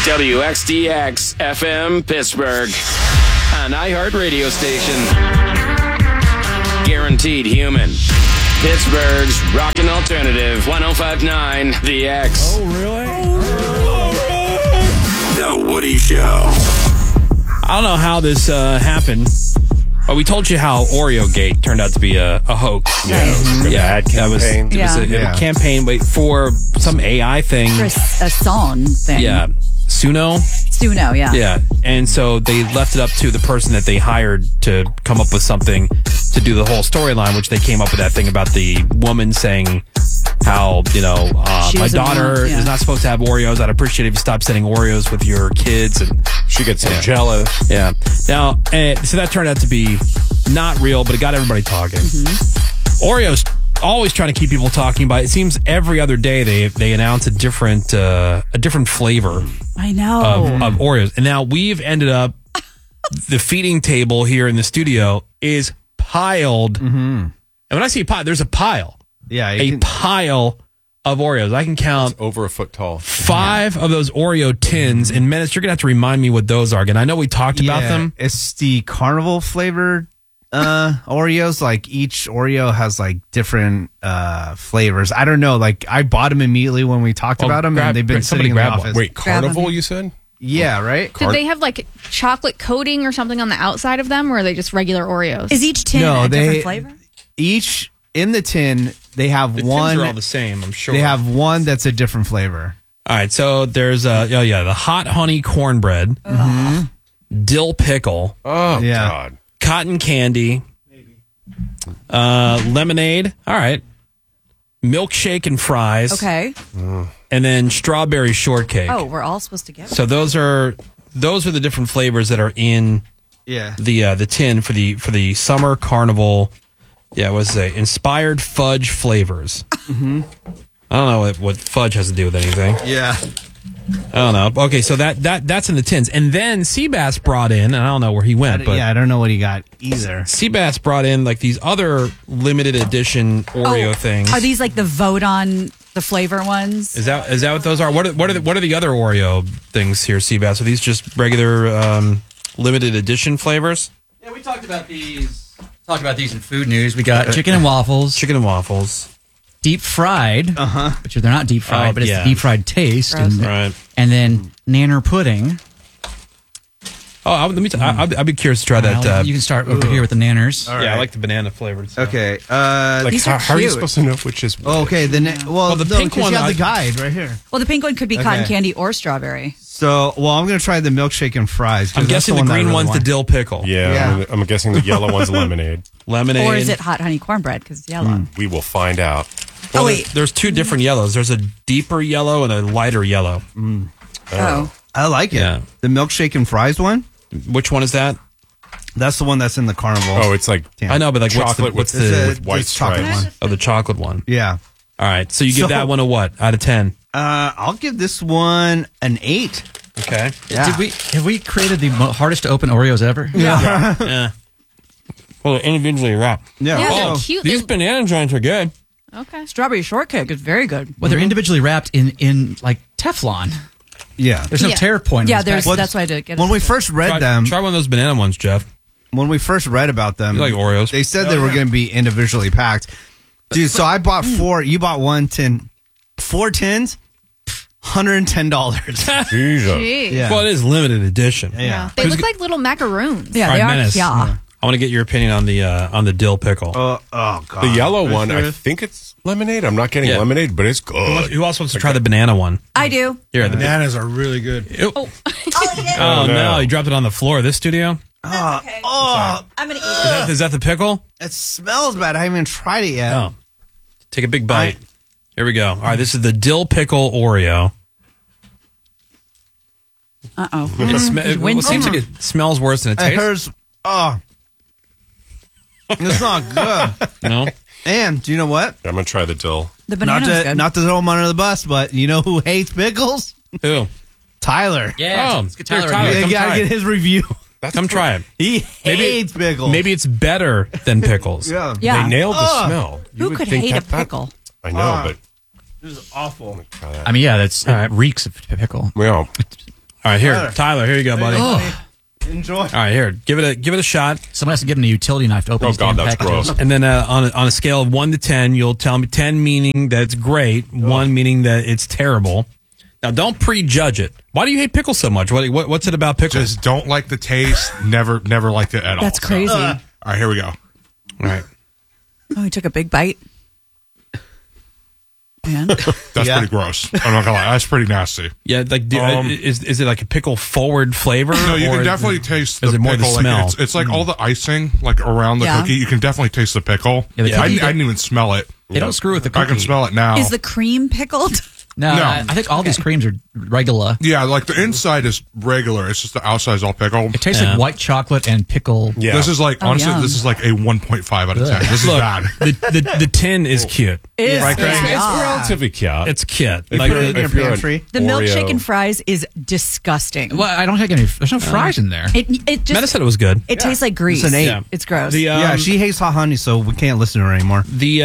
WXDX FM Pittsburgh, an iHeart radio station. Guaranteed human. Pittsburgh's rockin' alternative 105.9 The X. Oh, really? The Woody Show. I don't know how this happened, but we told you how Oreo Gate turned out to be a hoax. Yeah, it was a ad campaign. It was a campaign for some AI thing. For a song thing. Yeah. Suno, yeah. Yeah. And so they left it up to the person that they hired to come up with something to do the whole storyline, which they came up with that thing about the woman saying how, my daughter is not supposed to have Oreos. I'd appreciate it if you stopped sending Oreos with your kids. And she gets so jealous. Yeah. Now, so that turned out to be not real, but it got everybody talking. Mm-hmm. Oreos always trying to keep people talking about it. It seems every other day they announce a different flavor. I know of Oreos, and now we've ended up the feeding table here in the studio is piled. Mm-hmm. And when I say pile, there's a pile. Yeah, pile of Oreos. I can count it's over a foot tall. 5 of those Oreo tins in minutes. You're gonna have to remind me what those are again. I know we talked about them. It's the carnival flavored Oreos. Like each Oreo has like different flavors. I don't know. Like I bought them immediately when we talked about them, and they've been sitting in the office. Wait, carnival? You said? Yeah, right. Did they have like chocolate coating or something on the outside of them, or are they just regular Oreos? Is each tin a different flavor? Each in the tin they have the one. Tins are all the same. I'm sure they have one that's a different flavor. All right, so there's the hot honey cornbread, dill pickle. Oh God. Cotton candy, lemonade. All right, milkshake and fries. Okay, and then strawberry shortcake. Oh, we're all supposed to get one. So those are the different flavors that are in the tin for the summer carnival. Yeah, it was inspired fudge flavors. Mm-hmm. I don't know what fudge has to do with anything. Yeah. I don't know. Okay, so that's in the tins. And then Seabass brought in, and I don't know where he went, but I don't know what he got either. Seabass brought in like these other limited edition Oreo things. Are these like the vote on the flavor ones? Is that what those are? What are the other Oreo things here, Seabass? Are these just regular limited edition flavors? Yeah, we talked about these. Talked about these in food news. We got chicken and waffles. Deep fried, but they're not deep fried, but it's the deep fried taste, and then nanner pudding. Oh, I'd be curious to try that. You can start over here with the nanners. Right. Yeah, I like the banana flavored stuff. Okay, how are you supposed to know which is? Okay, the pink one. You have the guide right here. Well, the pink one could be cotton candy or strawberry. So, I'm going to try the milkshake and fries. I'm guessing the green one's the dill pickle. Yeah. I'm guessing the yellow one's lemonade. Or is it hot honey cornbread? Because it's yellow. We will find out. Well, wait. There's 2 different yellows. There's a deeper yellow and a lighter yellow. Oh. I like it. Yeah. The milkshake and fries one? Which one is that? That's the one that's in the carnival. Oh, it's like I know, but like chocolate what's the white chocolate stripes. one? Oh, the chocolate one. Yeah. All right. So you give that one a what out of 10? I'll give this one an 8. Okay. Yeah. Have we created the hardest to open Oreos ever? Yeah. Yeah. Well, they're individually wrapped. Yeah, they're cute. These banana joints are good. Okay. Strawberry shortcake is very good. Well, they're individually wrapped in like Teflon. Yeah. There's no tear point. Yeah, that's why I did get it. When we first read them, Try one of those banana ones, Jeff. when we first read about them, You like Oreos? they said they were going to be individually packed. Dude, so I bought 4. You bought 1 tin. 4 tins, $110. Jesus. Jeez. Yeah. Well, it is limited edition. Yeah. They look like little macaroons. Yeah, All they right, are. Menace. Yeah. I want to get your opinion on the dill pickle. Oh, God. The yellow one, I think it's lemonade. I'm not getting lemonade, but it's good. Who else wants to try the banana one? I do. Here, the Bananas are really good. Oh no, you dropped it on the floor of this studio? Okay. Oh, I'm going to eat it. Is that the pickle? it smells bad. I haven't even tried it yet. Oh. Take a big bite. Here we go. All right, this is the dill pickle Oreo. Uh-oh. It seems like it smells worse than it It tastes. hurts. It's not good. No? And do you know what? I'm going to try the dill. The banana's good. Not to throw him under the bus, but you know who hates pickles? Who? Tyler. Yeah. Oh, let's get here, Tyler. Tyler. in here. You got to get his review. Come try it. He hates pickles. Maybe it's better than pickles. Yeah. Yeah. They nailed the smell. You Who would could think hate a that- pickle? I know, but This is awful. I mean, yeah, that's reeks of pickle. well, All right, here, Tyler. Here you go, buddy. Enjoy. All right, here. Give it a shot. Someone has to give him a utility knife to open these damn that's packages. gross. And then on a scale of 1 to 10, you'll tell me 10 meaning that it's great, 1 meaning that it's terrible. Now, don't prejudge it. Why do you hate pickles so much? What's it about pickles? Just don't like the taste. Never liked it at all. That's crazy. All right, here we go. All right. Oh, he took a big bite. Man. That's pretty gross. I'm not gonna lie. That's pretty nasty. Yeah, like is it like a pickle forward flavor? No, you or can definitely taste the is it more pickle. the smell? Like it's like all the icing like around the Yeah. cookie. You can definitely taste the pickle. Yeah, the I cookie- didn't even smell it. They don't screw with the I cookie. can smell it now. Is the cream pickled? No, No. I think all these creams are regular. Yeah, like the inside is regular. It's just the outside is all pickle. It tastes like white chocolate and pickle. Yeah. This is like honestly, yum. this is like a 1.5 out of 10. This is Look, bad. the tin is cute. Is Right, Greg? It's relatively cute. It's cute. If Like you're- the- if you're an pantry. The Oreo- milkshake and fries is disgusting. Well, I don't think any. There's no fries in there. It just Meta said it was good. it tastes like grease. It's an 8. Yeah. It's gross. The Yeah, she hates hot honey, so we can't listen to her anymore. the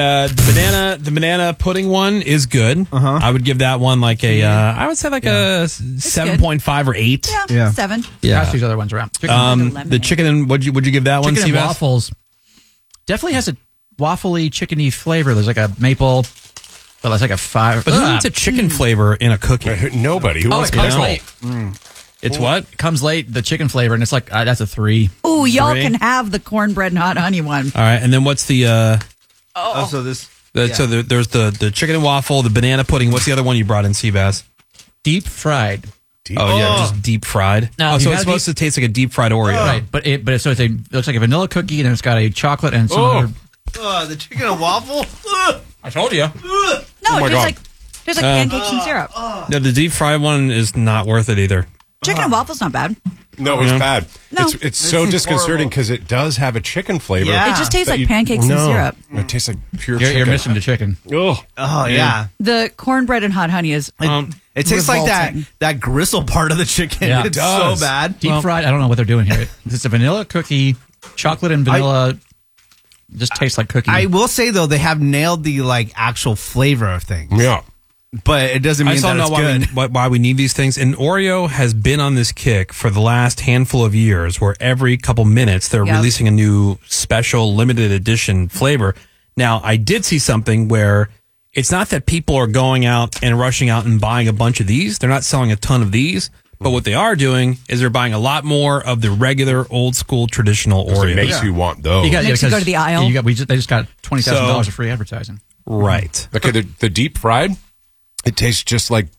banana pudding one is good. I would give that one like a I would say like a 7.5 or 8. Yeah. 7. Pass these other ones around. The chicken and would you give that one? Chicken and Seabass? waffles definitely has a waffly chickeny flavor. There's like a maple, but it's like a 5. But who needs a chicken flavor in a cookie? Nobody. Who Oh, wants it comes pickle? late. It's what? It comes late. The chicken flavor, and it's like that's a 3. Ooh, y'all 3. can have the cornbread and hot honey one. All right, and then what's the So this. so there's the chicken and waffle, the banana pudding. What's the other one you brought in, Seabass? Deep fried. Oh yeah, just deep fried. Now, Oh, you so gotta it's supposed to taste like a deep fried Oreo. Right, but it looks like a vanilla cookie, and it's got a chocolate and some other. The chicken and waffle. I told you. No, it tastes like pancakes and syrup. No, the deep fried one is not worth it either. Chicken and waffle's not bad. No, it's bad. No. It's so disconcerting because it does have a chicken flavor. Yeah. It just tastes but like you- pancakes and syrup. It tastes like pure You're chicken. missing the chicken. Oh, Oh yeah. The cornbread and hot honey is It tastes like revolting. that gristle part of the chicken. Yeah. It's It does. so bad. Deep fried. I don't know what they're doing here. It's a vanilla cookie, chocolate and vanilla. Just tastes like cookie. I will say though, they have nailed the like actual flavor of things. yeah. But it doesn't I mean just that don't know it's good. why we need these things. And Oreo has been on this kick for the last handful of years where every couple minutes they're Yep. releasing a new special limited edition flavor. Now, I did see something where it's not that people are going out and rushing out and buying a bunch of these. They're not selling a ton of these. But what they are doing is they're buying a lot more of the regular, old school, traditional Oreos. It makes you want those. You got, Makes you go because to the aisle. they just got $20,000 of free advertising. Right. Okay, the deep fried, it tastes just like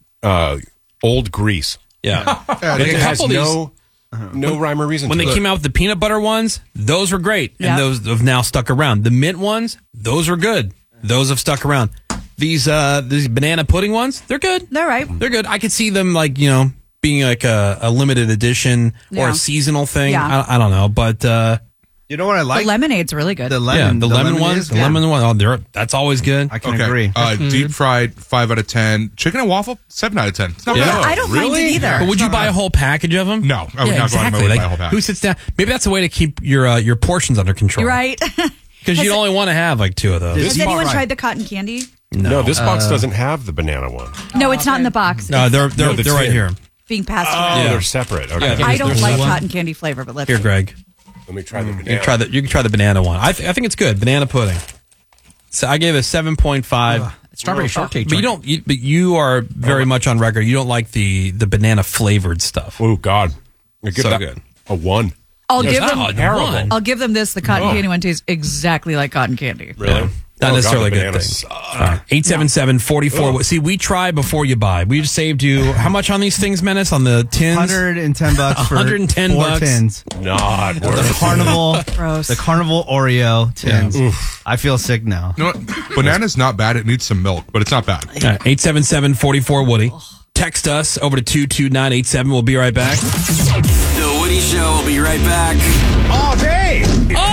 old grease. Yeah. And it a has couple of these- no rhyme or reason When to they it. came out with the peanut butter ones, those were great. Yeah. And those have now stuck around. The mint ones, those are good. Those have stuck around. These banana pudding ones, they're good. They're right. They're good. I could see them being like a limited edition or Yeah. a seasonal thing. Yeah. I don't know. But You know what I like? The lemonade's really good. The lemon. the lemon ones, is the good. lemon one, that's always good. I can agree. Deep fried, 5 out of 10. Chicken and waffle, 7 out of 10. It's not Yeah. bad. I don't mind it either. But would you buy a whole package of them? No, I would not go out of my exactly. way to Like, buy a whole pack. who sits down? Maybe that's a way to keep your portions under control. You're right. Because you only want to have like 2 of those. Has anyone tried the cotton candy? No, this box doesn't have the banana one. No, it's not in the box. No, It's they're the right tin. here. being passed Oh, around. they're separate. Okay. Yeah, I don't there's like one. cotton candy flavor, but let's Here, see. Greg. Let me try the You banana. can try the banana one. I think it's good. Banana pudding. So I gave it a 7.5. Strawberry shortcake. But but you are very much on record. You don't like the banana flavored stuff. Oh God, I give So that good. a 1. I'll Yes, give them. terrible. I'll give them this. The cotton candy one tastes exactly like cotton candy. Really? Not Oh, necessarily God, a the good bananas thing. 877-44. See, we try before you buy. We just saved you how much on these things, Menace? On the tins? $110 for 110 4 bucks. tins. Not The worth carnival, Gross. the carnival Oreo tins. I feel sick now. You know what? Banana's not bad. It needs some milk, but it's not bad. All right, 877-44-WOODY. Text us over to 22987. We'll be right back. The Woody Show will be right back. All day.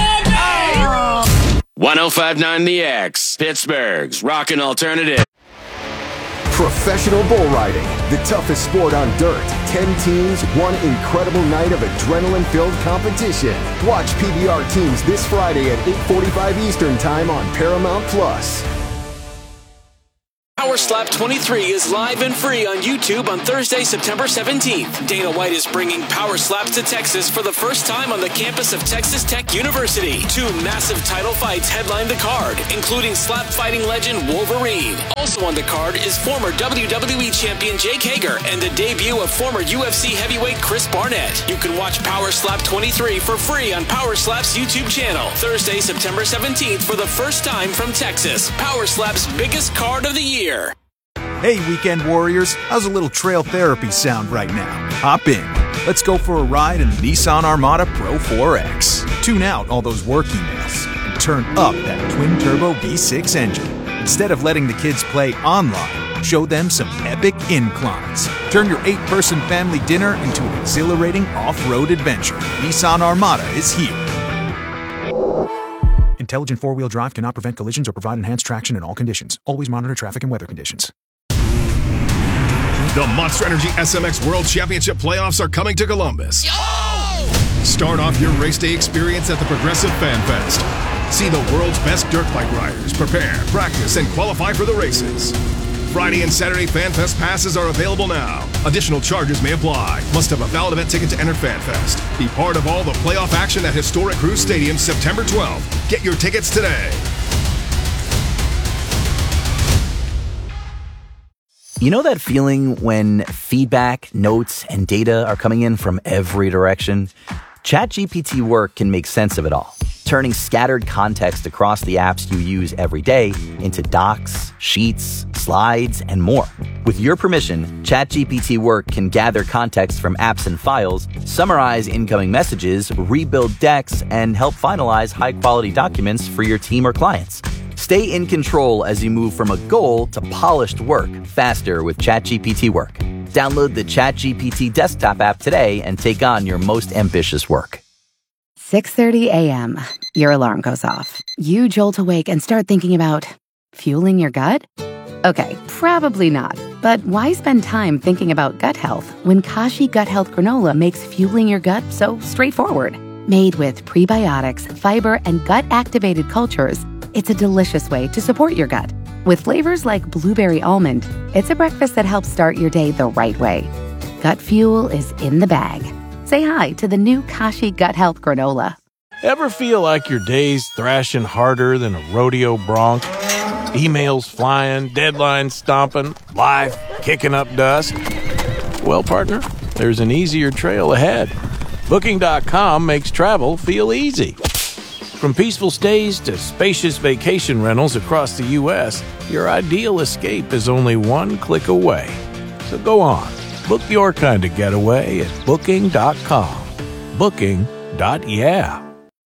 1059 The X, Pittsburgh's Rockin' Alternative. Professional bull riding, the toughest sport on dirt. 10 teams, one incredible night of adrenaline-filled competition. Watch PBR teams this Friday at 8:45 Eastern Time on Paramount Plus. Power Slap 23 is live and free on YouTube on Thursday, September 17th. Dana White is bringing Power Slaps to Texas for the first time on the campus of Texas Tech University. 2 massive title fights headline the card, including slap fighting legend Wolverine. Also on the card is former WWE champion Jake Hager and the debut of former UFC heavyweight Chris Barnett. You can watch Power Slap 23 for free on Power Slap's YouTube channel. Thursday, September 17th for the first time from Texas. Power Slap's biggest card of the year. Hey, Weekend Warriors. How's a little trail therapy sound right now? Hop in. Let's go for a ride in the Nissan Armada Pro 4X. Tune out all those work emails and turn up that twin-turbo V6 engine. Instead of letting the kids play online, show them some epic inclines. Turn your 8-person family dinner into an exhilarating off-road adventure. Nissan Armada is here. Intelligent four-wheel drive cannot prevent collisions or provide enhanced traction in all conditions. Always monitor traffic and weather conditions. The Monster Energy SMX World Championship playoffs are coming to Columbus. Start off your race day experience at the Progressive Fan Fest. See the world's best dirt bike riders prepare, practice, and qualify for the races. Friday and Saturday Fan Fest passes are available now. Additional charges may apply. Must have a valid event ticket to enter Fan Fest. Be part of all the playoff action at Historic Cruise Stadium September 12th. Get your tickets today. You know that feeling when feedback, notes, and data are coming in from every direction? ChatGPT Work can make sense of it all, turning scattered context across the apps you use every day into docs, sheets, slides, and more. With your permission, ChatGPT Work can gather context from apps and files, summarize incoming messages, rebuild decks, and help finalize high-quality documents for your team or clients. Stay in control as you move from a goal to polished work faster with ChatGPT Work. Download the ChatGPT desktop app today and take on your most ambitious work. 6:30 a.m. Your alarm goes off. You jolt awake and start thinking about fueling your gut? Okay, probably not. But why spend time thinking about gut health when Kashi Gut Health Granola makes fueling your gut so straightforward? Made with prebiotics, fiber, and gut-activated cultures, it's a delicious way to support your gut. With flavors like blueberry almond, it's a breakfast that helps start your day the right way. Gut fuel is in the bag. Say hi to the new Kashi Gut Health Granola. Ever feel like your day's thrashing harder than a rodeo bronc? Emails flying, deadlines stomping, life kicking up dust? Well, partner, there's an easier trail ahead. Booking.com makes travel feel easy. From peaceful stays to spacious vacation rentals across the U.S., your ideal escape is only one click away. So go on, book your kind of getaway at Booking.com. Booking.yeah.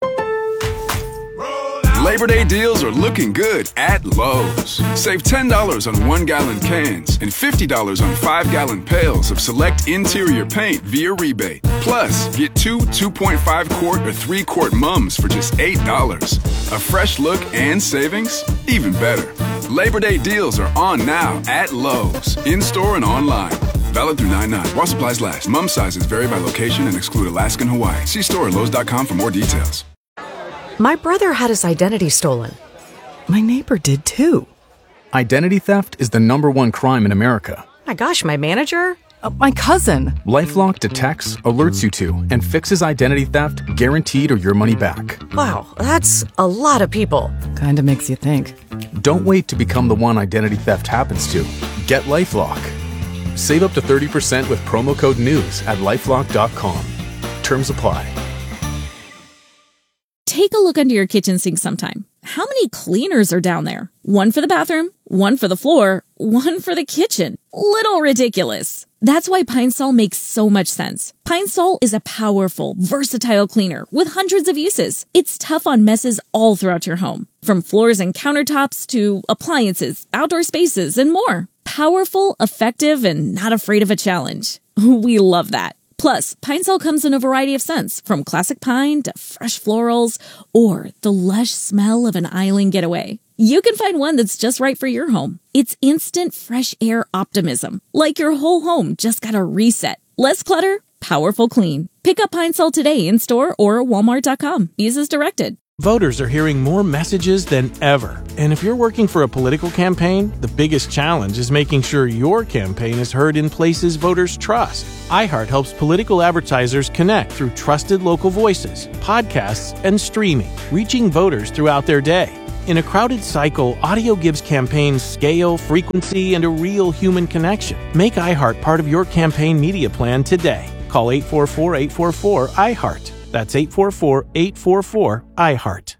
Labor Day deals are looking good at Lowe's. Save $10 on 1-gallon cans and $50 on 5-gallon pails of select interior paint via rebate. Plus, get 2 2.5-quart or 3-quart mums for just $8. A fresh look and savings? Even better. Labor Day deals are on now at Lowe's, in-store and online. Valid through 9/9. While supplies last. Mum sizes vary by location and exclude Alaska and Hawaii. See store at Lowe's.com for more details. My brother had his identity stolen. My neighbor did too. Identity theft is the #1 crime in America. My gosh, my manager? My cousin. LifeLock detects, alerts you to, and fixes identity theft guaranteed or your money back. Wow, that's a lot of people. Kinda makes you think. Don't wait to become the one identity theft happens to. Get LifeLock. Save up to 30% with promo code NEWS at LifeLock.com. Terms apply. Take a look under your kitchen sink sometime. How many cleaners are down there? One for the bathroom, one for the floor, one for the kitchen. Little ridiculous. That's why Pine Sol makes so much sense. Pine Sol is a powerful, versatile cleaner with hundreds of uses. It's tough on messes all throughout your home, from floors and countertops to appliances, outdoor spaces, and more. Powerful, effective, and not afraid of a challenge. We love that. Plus, Pine Sol comes in a variety of scents, from classic pine to fresh florals, or the lush smell of an island getaway. You can find one that's just right for your home. It's instant fresh air optimism, like your whole home just got a reset. Less clutter, powerful clean. Pick up Pine Sol today in store or Walmart.com. Use as directed. Voters are hearing more messages than ever. And if you're working for a political campaign, the biggest challenge is making sure your campaign is heard in places voters trust. iHeart helps political advertisers connect through trusted local voices, podcasts, and streaming, reaching voters throughout their day. In a crowded cycle, audio gives campaigns scale, frequency, and a real human connection. Make iHeart part of your campaign media plan today. Call 844-844-iHeart. That's 844-844-iHeart.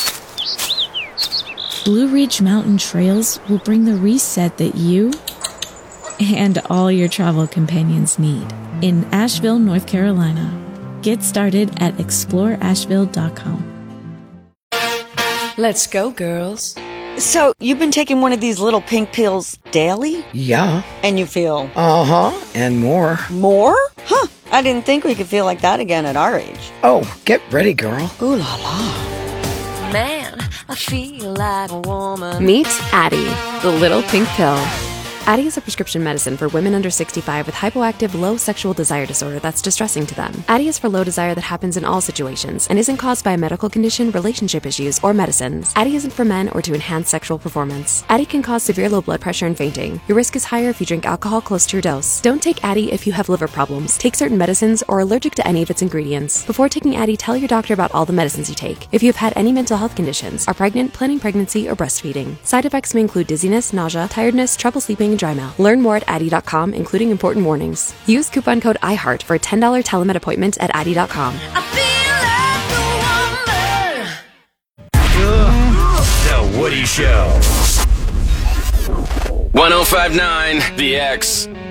Blue Ridge Mountain Trails will bring the reset that you and all your travel companions need in Asheville, North Carolina. Get started at exploreasheville.com. Let's go, girls. So, you've been taking one of these little pink pills daily? Yeah. And you feel? Uh-huh, and more. More? Huh. I didn't think we could feel like that again at our age. Oh, get ready, girl. Ooh la la. Man, I feel like a woman. Meet Addie, the little pink pill. Addie is a prescription medicine for women under 65 with hypoactive low sexual desire disorder that's distressing to them. Addie is for low desire that happens in all situations and isn't caused by a medical condition, relationship issues, or medicines. Addie isn't for men or to enhance sexual performance. Addie can cause severe low blood pressure and fainting. Your risk is higher if you drink alcohol close to your dose. Don't take Addie if you have liver problems, take certain medicines, or are allergic to any of its ingredients. Before taking Addie, tell your doctor about all the medicines you take. If you have had any mental health conditions, are pregnant, planning pregnancy, or breastfeeding. Side effects may include dizziness, nausea, tiredness, trouble sleeping, and dry mouth. Learn more at Addie.com, including important warnings. Use coupon code iHeart for a $10 telemed appointment at Addie.com. The Woody Show. 105.9 The X.